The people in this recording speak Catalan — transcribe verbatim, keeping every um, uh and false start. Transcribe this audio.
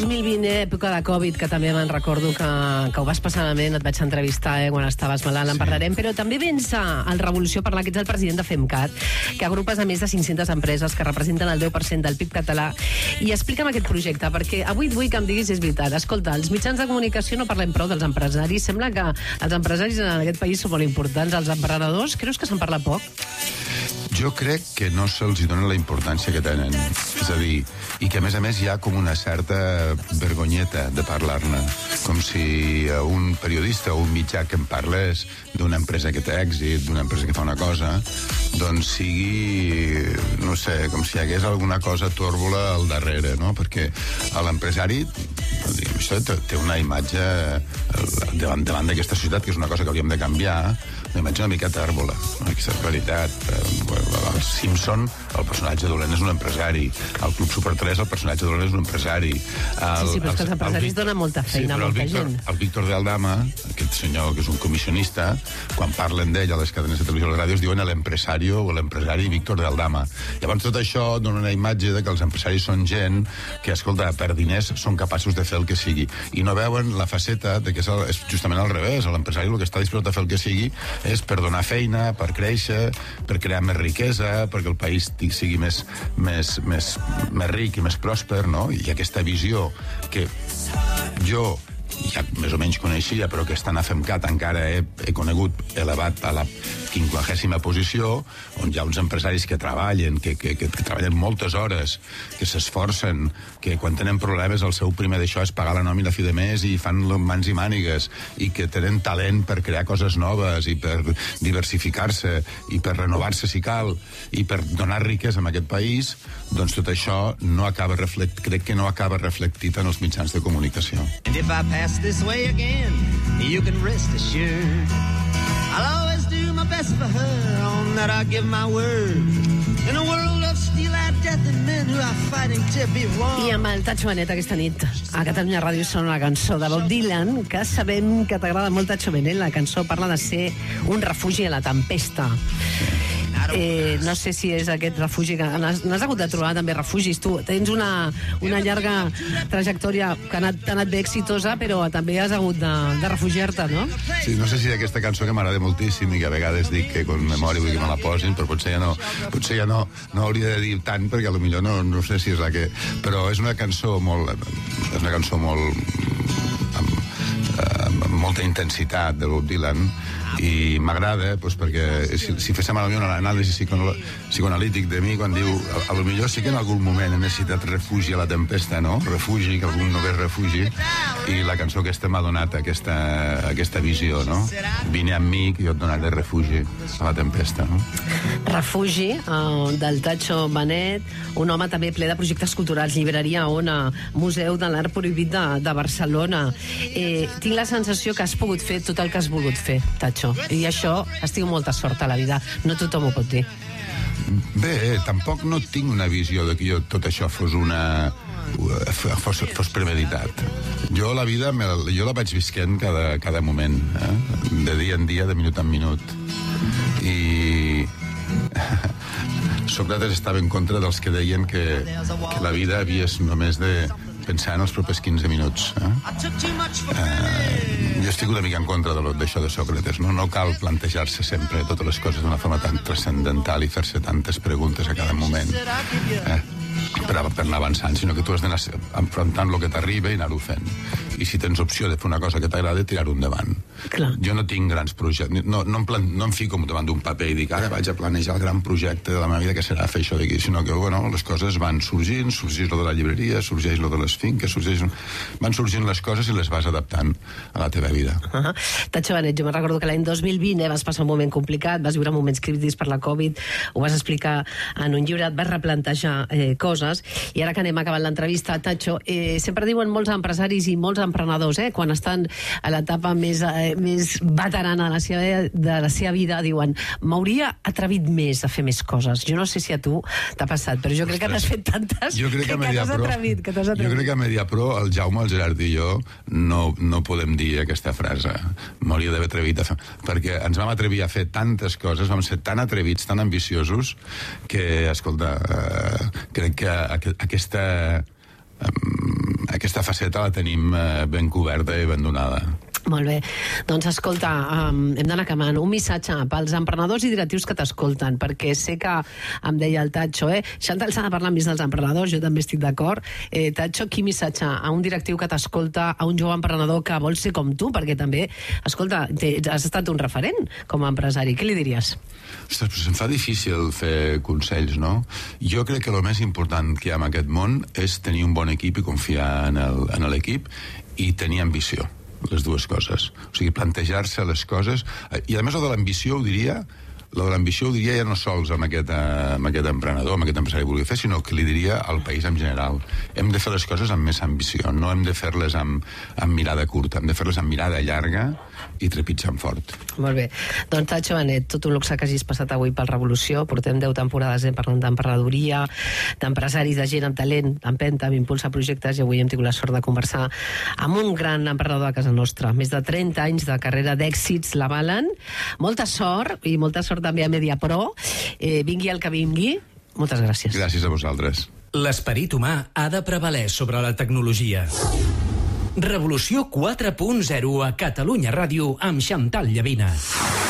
dos mil vint, època de Covid, que també me'n recordo que, que ho vas passar malament, et vaig entrevistar eh, quan estaves malalt, en parlarem, però també vens al Revolució a parlar, que ets el president de FEMCAT, que agrupes a més de cinc-centes empreses que representen el deu per cent del P I B català. I explica'm aquest projecte, perquè avui et vull que em diguis si és veritat. Escolta, els mitjans de comunicació no parlem prou dels empresaris. Sembla que els empresaris en aquest país són molt importants. Els emprenedors, creus que se'n parla poc? Jo crec que no se'ls dona la importància que tenen. És a dir, i que a més a més hi ha com una certa vergonyeta de parlar-ne. Com si un periodista o un mitjà que em parles d'una empresa que té èxit, d'una empresa que fa una cosa, doncs sigui, no sé, com si hi hagués alguna cosa tòrbola al darrere, no? Perquè l'empresari, això té una imatge davant, davant d'aquesta societat, que és una cosa que hauríem de canviar, una imatge una mica tòrbola, no? Aquesta és veritat. El Simpson, el personatge dolent és un empresari. El Club Super tres, el personatge dolent és un empresari. El, sí, sí, però és que els empresaris el, donen molta feina sí, a molta Víctor, gent. El Víctor de Aldama, aquest senyor que és un comissionista, quan parlen d'ell a les cadenes de televisió i les ràdios, diuen l'empresario o l'empresari Víctor de Aldama. Llavors tot això dona una imatge de que els empresaris són gent que, escolta, per diners són capaços de fer el que sigui. I no veuen la faceta de que és, el, és justament al revés. L'empresari el que està disposat a fer el que sigui és per donar feina, per créixer, per crear més riquesa, perquè el país sigui més, més, més, més ric i més pròsper, no? I aquesta visió que jo ja més o menys coneixia, però que estant a FEMCAT encara he, he conegut elevat a la quinquagèsima posició, on hi ha uns empresaris que treballen, que, que, que, que treballen moltes hores, que s'esforcen, que quan tenen problemes el seu primer d'això és pagar la nòmina a fi de mes i fan mans i mànigues, i que tenen talent per crear coses noves i per diversificar-se i per renovar-se si cal i per donar riquesa en aquest país, doncs tot això no acaba reflect, crec que no acaba reflectit en els mitjans de comunicació. And if I pass this way again, you can rest assured I'll always do my best for her, on that I give my word. In a world of steel-eyed death and men who are fighting to be wrong. I amb el Tacho Benet aquesta nit a Catalunya Ràdio sona una cançó de Bob Dylan, que sabem que t'agrada molt, Tacho Benet. La cançó parla de ser un refugi a la tempesta. Eh, no sé si és aquest refugi que n'has, n'has hagut de trobar també refugis. Tu tens una, una llarga trajectòria que ha anat, ha anat bé exitosa, però també has hagut de, de refugiar-te, no? Sí, no sé si aquesta cançó que m'agrada moltíssim i que a vegades dic que con memòria vull que me la posin, però potser ja no, potser ja no, no hauria de dir tant, perquè potser no, no sé si és la que... Però és una cançó molt... és una cançó molt... amb, amb molta intensitat de Bob Dylan, i m'agrada doncs, perquè si, si féssim a un anàlisi psicoanalític de mi, quan diu a, a lo millor sí que en algun moment he necessitat refugi a la tempesta, no? Refugi, que algun no ve refugi, i la cançó aquesta m'ha donat aquesta, aquesta visió, no? Vine amb mi, que jo et donaré refugi a la tempesta, no? Refugi, uh, del Tacho Benet, un home també ple de projectes culturals, llibreria Ona, Museu de l'Art Prohibit de, de Barcelona. Eh, tinc la sensació que has pogut fer tot el que has volgut fer, Tacho. I això, has tingut molta sort a la vida. No tothom ho pot dir. Bé, tampoc no tinc una visió de que jo tot això fos una... fos, fos premeditat. Jo la vida, jo la vaig visquent cada, cada moment, eh? De dia en dia, de minut en minut. I... Sòcrates estava en contra dels que deien que, que la vida havies només de pensar en els propers quinze minuts. Eh? Eh, jo estic una mica en contra d'això de Sòcrates. No, no cal plantejar-se sempre totes les coses d'una forma tan transcendental i fer-se tantes preguntes a cada moment. Eh? Per, per anar avançant, sinó que tu has d'anar enfrontant el que t'arriba i anar-ho fent. I si tens opció de fer una cosa que t'agrada, tirar-ho endavant. Clar. Jo no tinc grans projectes, no, no, em plan, no em fico davant d'un paper i dic, ara vaig a planejar el gran projecte de la meva vida que serà fer això d'aquí, sinó que, bueno, les coses van sorgint, sorgeix lo de la llibreria, sorgeix lo de les finques, sorgeix... van sorgint les coses i les vas adaptant a la teva vida. Uh -huh. Tacho Benet, jo me'n recordo que l'any dos mil vint eh, vas passar un moment complicat, vas viure moments crítics per la Covid, ho vas explicar en un llibre, et vas replantejar eh, coses, i ara que anem acabant l'entrevista, Tacho, eh, sempre diuen molts empresaris i molts emprenedors, eh, quan estan a l'etapa més, eh, més veterana de la, seva, de la seva vida, diuen, m'hauria atrevit més a fer més coses. Jo no sé si a tu t'ha passat, però jo crec que t'has fet tantes jo crec que, que, que t'has atrevit, que t'has atrevit. Jo crec que a Mediapro, el Jaume, el Gerard i jo no, no podem dir aquesta frase, m'hauria d'haver atrevit a fer, perquè ens vam atrevir a fer tantes coses, vam ser tan atrevits, tan ambiciosos, que, escolta, eh, crec que aquesta aquesta faceta la tenim eh, ben coberta i ben donada. Molt bé. Doncs escolta, um, hem d'anar acabant. Un missatge pels emprenedors i directius que t'escolten, perquè sé que em deia el Tatxo, eh? Chantal s'ha de parlar més dels emprenedors, jo també estic d'acord. Eh, Tatxo, quin missatge a un directiu que t'escolta, a un jove emprenedor que vol ser com tu, perquè també, escolta, has estat un referent com a empresari. Què li diries? Ostres, però se'm fa difícil fer consells, no? Jo crec que el més important que hi ha en aquest món és tenir un bon equip i confiar en l'equip i tenir ambició. Les dues coses. O sigui, plantejar-se les coses. I, a més, el de l'ambició, ho diria, el de l'ambició ho diria ja no sols amb aquest, amb aquest emprenedor, amb aquest empresari que vulgui fer, sinó que li diria al país en general. Hem de fer les coses amb més ambició, no hem de fer-les amb, amb mirada curta, hem de fer-les amb mirada llarga i trepitjant fort. Molt bé. Doncs, Tatxo Benet, tot un luxe que hagis passat avui per Revolució. Portem deu temporades eh, parlant d'emprenedoria, d'empresaris, de gent amb talent, d'empenta, d'impulsa projectes, i avui hem tingut la sort de conversar amb un gran emprenedor de casa nostra. Més de trenta anys de carrera d'èxits l'avalen. Molta sort, i molta sort també a Mediapro. Eh, vingui el que vingui. Moltes gràcies. Gràcies a vosaltres. L'esperit humà ha de prevaler sobre la tecnologia. Revolució quatre punt zero a Catalunya Ràdio amb Chantal Llavina.